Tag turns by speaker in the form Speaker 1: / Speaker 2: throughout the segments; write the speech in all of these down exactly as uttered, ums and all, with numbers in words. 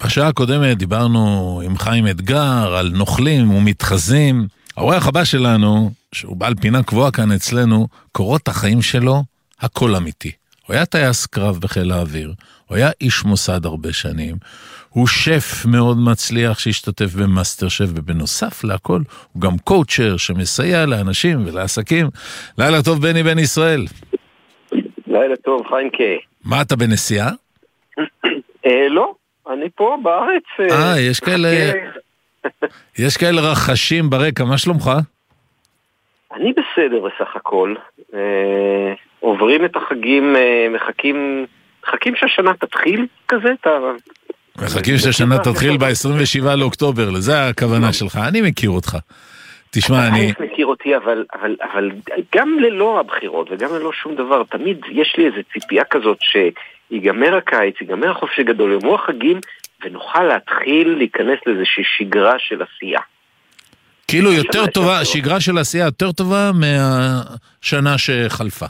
Speaker 1: בשעה הקודמת דיברנו עם חיים אתגר על נוכלים ומתחזים. האורח הבא שלנו, שהוא בעל פינה קבועה כאן אצלנו, קורות החיים שלו הכל אמיתי. הוא היה טייס קרב בחיל האוויר, הוא היה איש מוסד הרבה שנים, הוא שף מאוד מצליח שהשתתף במאסטר שף, ובנוסף להכל הוא גם קואוצ'ר שמסייע לאנשים ולעסקים. לילה טוב בני בן ישראל.
Speaker 2: לילה טוב חיים קיי.
Speaker 1: מה אתה בנסיעה?
Speaker 2: לא, אני פה בארץ.
Speaker 1: אה, יש כאלה יש כאלה רחשים ברקע, מה שלומך?
Speaker 2: אני בסדר בסך הכל. עוברים את החגים, מחכים מחכים שהשנה תתחיל כזה,
Speaker 1: מחכים שהשנה תתחיל ב-עשרים ושבעה לאוקטובר, לזה הכוונה שלך. אני מכיר אותך. תשמע, אני...
Speaker 2: אתה מכיר אותי, אבל, אבל, אבל גם ללא הבחירות וגם ללא שום דבר, תמיד יש לי איזו ציפייה כזאת שיגמר הקיץ, יגמר החופש הגדול, יגמרו החגים, ונוכל להתחיל להיכנס לאיזושהי שגרה של עשייה.
Speaker 1: כאילו יותר טובה, שגרה של עשייה יותר טובה מהשנה שחלפה.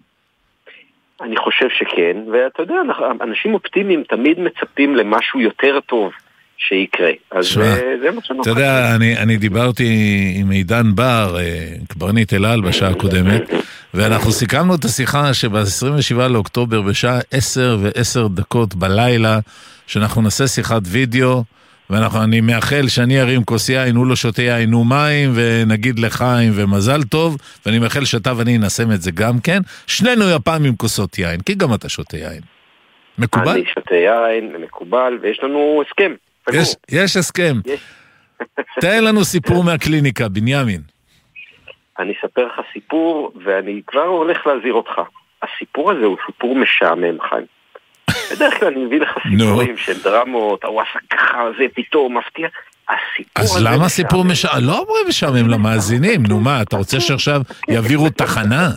Speaker 1: אני
Speaker 2: חושב שכן, ואתה יודע, אנשים אופטימיים תמיד מצפים למשהו יותר טוב שיקרה. אז זה מה שנוכל.
Speaker 1: אתה יודע, אני, אני דיברתי עם עידן בר, קברניט אלעל בשעה הקודמת, ואנחנו סיכמנו את השיחה שב-עשרים ושבעה לאוקטובר בשעה עשר ועשר דקות בלילה, שאנחנו נעשה שיחת וידאו, ואני מאחל שאני ארים כוס יין, הוא לא שותה יין, הוא מים, ונגיד לחיים ומזל טוב, ואני מאחל שאתה ואני נסם את זה גם כן. שנינו יפעם עם כוסות יין, כי גם אתה שותה יין. מקובל?
Speaker 2: אני שותה יין, מקובל, ויש לנו הסכם.
Speaker 1: יש, יש הסכם. יש. תן לנו סיפור מהקליניקה, בנימין.
Speaker 2: אני אספר לך סיפור, ואני כבר הולך להזהיר אותך. הסיפור הזה הוא סיפור משעמם, חיים. בדרך כלל אני מביא לך סיפורים של דרמות, הוואסה ככה, זה פתאום מפתיע.
Speaker 1: אז למה סיפור משעמם? לא אומרים משעמם למאזינים, נו מה, אתה רוצה שעכשיו יעבירו תחנה?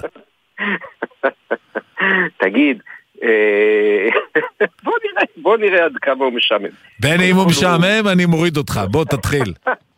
Speaker 2: תגיד, בוא נראה עד כמה הוא משעמם.
Speaker 1: בני, אם הוא משעמם, אני מוריד אותך, בוא תתחיל.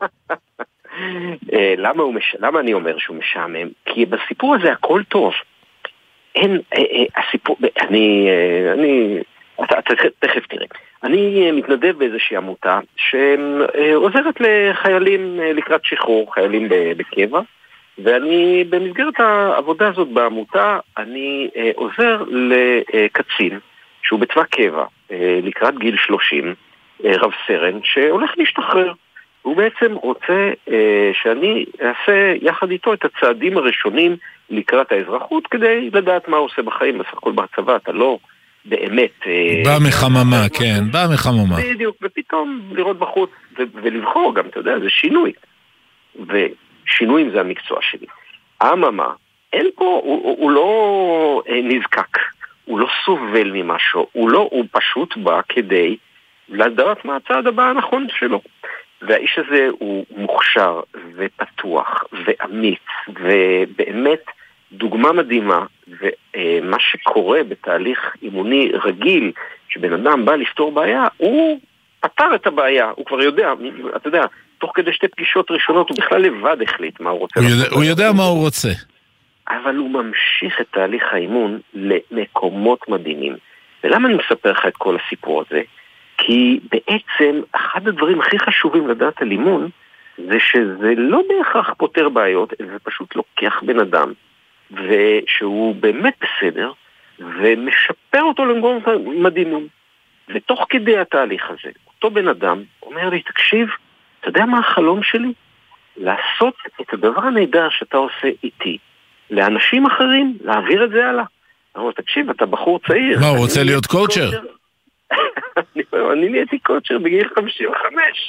Speaker 2: למה אני אומר שהוא משעמם? כי בסיפור הזה הכל טוב. אין, הסיפור, אני, אני, אתה, אתה תכף תראה. אני מתנדב באיזושהי עמותה שעוזרת לחיילים לקראת שחרור, חיילים בקבע, ואני במסגרת העבודה הזאת בעמותה, אני עוזר לקצין שהוא בצבא קבע, לקראת גיל שלושים, רב סרן, שהולך להשתחרר. הוא בעצם רוצה שאני אעשה יחד איתו את הצעדים הראשונים לקראת האזרחות, כדי לדעת מה הוא עושה בחיים. בסך הכל בצבא אתה לא באמת...
Speaker 1: בא מחממה, כן, בא מחממה.
Speaker 2: בדיוק, ופתאום לראות בחוץ ולבחור גם, אתה יודע, זה שינוי. ושינויים זה המקצוע שלי. אממה, אין פה, הוא, הוא לא נזקק, הוא לא סובל ממשהו, הוא לא, הוא פשוט בא כדי לדעת מה הצעד הבא הנכון שלו. והאיש הזה הוא מוכשר ופתוח ואמיץ ובאמת דוגמה מדהימה, ומה שקורה בתהליך אימוני רגיל שבן אדם בא לפתור בעיה, הוא פתר את הבעיה, הוא כבר יודע, אתה יודע, תוך כדי שתי פגישות ראשונות הוא בכלל לבד החליט מה הוא רוצה.
Speaker 1: הוא יודע, הוא יודע מה הוא רוצה.
Speaker 2: אבל הוא ממשיך את תהליך האימון למקומות מדהימים. ולמה אני מספר לך את כל הסיפור הזה? כי בעצם אחד הדברים הכי חשובים לדעת על אימון זה שזה לא בהכרח פותר בעיות, זה פשוט לוקח בן אדם ושהוא באמת בסדר ומשפר אותו למקומות מדהימים. ותוך כדי התהליך הזה אותו בן אדם אומר לי, תקשיב, אתה יודע מה החלום שלי? לעשות את הדבר הנהדר שאתה עושה איתי לאנשים אחרים, להעביר את זה הלאה. אני אומר, תקשיב, אתה בחור צעיר.
Speaker 1: מה, הוא רוצה להיות קואוצ'ר?
Speaker 2: אני נהייתי קואוצ'ר בגיל חמישים וחמש.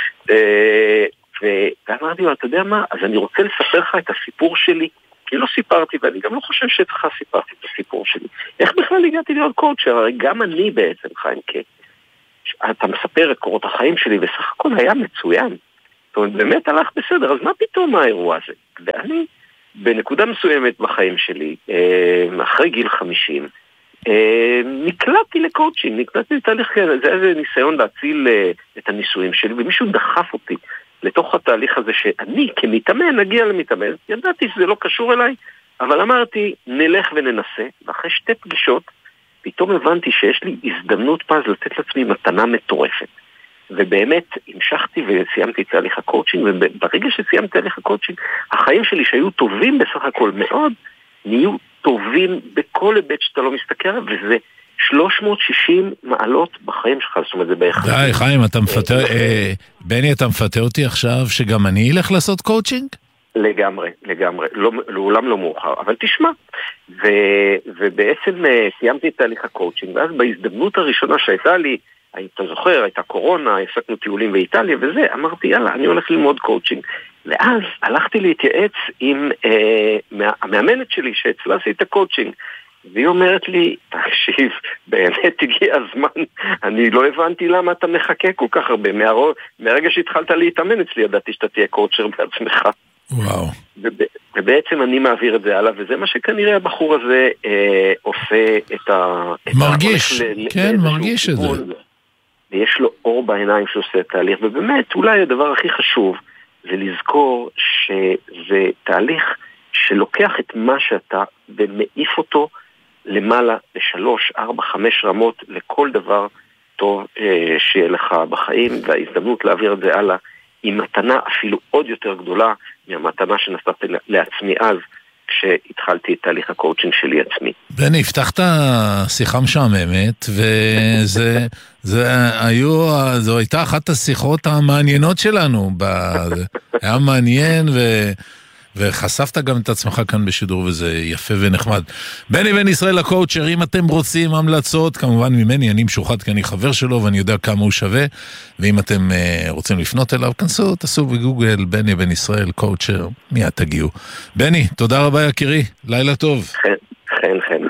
Speaker 2: ואמרתי לו, אתה יודע מה? אז אני רוצה לספר לך את הסיפור שלי, כי לא סיפרתי, ואני גם לא חושב שצריך סיפרתי את הסיפור שלי. איך בכלל הגעתי להיות קואוצ'ר? הרי גם אני בעצם, חיים קיי. אתה מספר את קורות החיים שלי, וסך הכל היה מצוין. זאת אומרת, באמת הלך בסדר, אז מה פתאום האירוע הזה? ואני, בנקודה מסוימת בחיים שלי, אחרי גיל חמישים, נקלטתי לקואוצ'ינג, נקלטתי לתהליך כזה, זה איזה ניסיון להציל את הניסויים שלי, ומישהו דחף אותי לתוך התהליך הזה שאני כמתאמן נגיע למתאמן, ידעתי שזה לא קשור אליי, אבל אמרתי נלך וננסה, ואחרי שתי פגישות פתאום הבנתי שיש לי הזדמנות פז לתת לעצמי מתנה מטורפת, ובאמת המשכתי וסיימתי את תהליך הקואוצ'ינג, וברגע שסיימתי תהליך הקואוצ'ינג, החיים שלי שהיו טובים בסך הכל מאוד, נהיו טובים בכל היבט שאתה לא מסתכל, וזה שלוש מאות ושישים מעלות בחיים שלך, זאת אומרת זה בערך...
Speaker 1: די, חיים, אתה מפתה, בני, אתה מפתה אותי עכשיו שגם אני אלך לעשות קואוצ'ינג?
Speaker 2: לגמרי, לגמרי, לא, לעולם לא מאוחר, אבל תשמע, ו, ובעצם סיימתי את תהליך הקואוצ'ינג, ואז בהזדמנות הראשונה שהייתה לי, אתה זוכר, הייתה קורונה, הפסקנו טיולים באיטליה וזה, אמרתי יאללה, אני הולך ללמוד קואוצ'ינג, ואז הלכתי להתייעץ עם אה, המאמנת שלי שאצלה עשית הקואוצ'ינג, והיא אומרת לי, תקשיב, באמת הגיע הזמן, אני לא הבנתי למה אתה מחכה כל כך הרבה, מהרוב, מהרגע שהתחלת להתאמן אצלי, ידעתי שאתה תהיה קואוצ'ר בעצמך.
Speaker 1: וואו.
Speaker 2: ובעצם אני מעביר את זה הלאה, וזה מה שכנראה הבחור הזה אה, עושה את ה...
Speaker 1: מרגיש,
Speaker 2: ל,
Speaker 1: כן, מרגיש את זה.
Speaker 2: ויש לו אור בעיניים שעושה את תהליך, ובאמת אולי הדבר הכי חשוב זה לזכור שזה תהליך שלוקח את מה שאתה ומעיף אותו למעלה לשלוש, ארבע, חמש רמות לכל דבר טוב אה, שיהיה לך בחיים, וההזדמנות להעביר את זה הלאה היא מתנה אפילו עוד יותר גדולה מהמתנה שנתתי לעצמי אז, כשהתחלתי את תהליך הקואוצ'ינג שלי עצמי.
Speaker 1: בני, הבטחת שיחה משעממת, וזה, זה היו, זו הייתה אחת השיחות המעניינות שלנו, היה מעניין ו... וחשפת גם את עצמך כאן בשידור, וזה יפה ונחמד. בני בן ישראל הקואוצ'ר, אם אתם רוצים המלצות, כמובן ממני, אני משוחד כי אני חבר שלו, ואני יודע כמה הוא שווה, ואם אתם uh, רוצים לפנות אליו, כנסו, תעשו בגוגל, בני בן ישראל קואוצ'ר, מיד תגיעו. בני, תודה רבה יקירי, לילה טוב.
Speaker 2: חן, חן, חן.